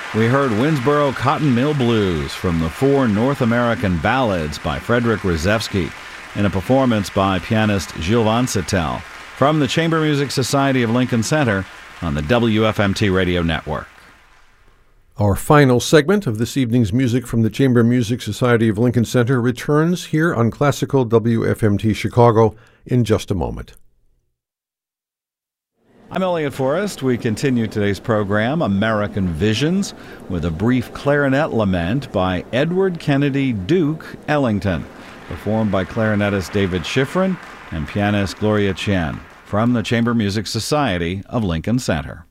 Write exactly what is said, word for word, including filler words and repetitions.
We heard Winnsboro Cotton Mill Blues from the Four North American Ballads by Frederick Rzewski in a performance by pianist Gilles Vancetel from the Chamber Music Society of Lincoln Center on the W F M T Radio Network. Our final segment of this evening's music from the Chamber Music Society of Lincoln Center returns here on Classical W F M T Chicago in just a moment. I'm Elliot Forrest. We continue today's program, American Visions, with a brief clarinet lament by Edward Kennedy Duke Ellington, performed by clarinetist David Schifrin and pianist Gloria Chen from the Chamber Music Society of Lincoln Center.